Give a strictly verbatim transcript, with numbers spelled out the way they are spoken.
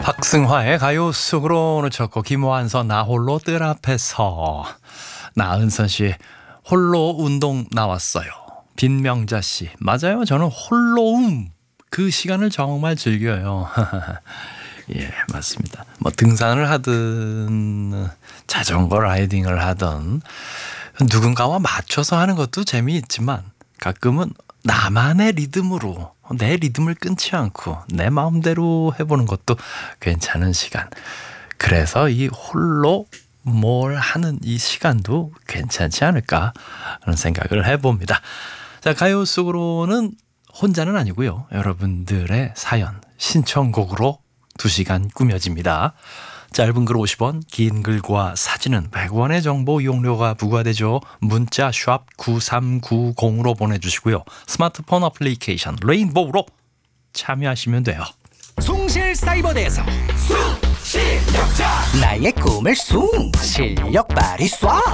박승화의 가요 속으로 오늘 쳤고 김호한서 나 홀로 뜰 앞에서 나은선 씨 홀로 운동 나왔어요. 빈명자 씨 맞아요. 저는 홀로움 그 시간을 정말 즐겨요. 예 맞습니다. 뭐 등산을 하든 자전거 라이딩을 하든 누군가와 맞춰서 하는 것도 재미있지만 가끔은 나만의 리듬으로 내 리듬을 끊지 않고 내 마음대로 해보는 것도 괜찮은 시간. 그래서 이 홀로 뭘 하는 이 시간도 괜찮지 않을까 하는 생각을 해봅니다. 자, 가요 속으로는 혼자는 아니고요. 여러분들의 사연, 신청곡으로 두 시간 꾸며집니다. 짧은 글 오십 원, 긴 글과 사진은 백 원의 정보 이용료가 부과되죠. 문자 샵 구삼구공으로 보내주시고요. 스마트폰 어플리케이션 레인보우로 참여하시면 돼요. 숭실사이버대에서 숭실력자 나의 꿈을 숭 실력 발휘 쏴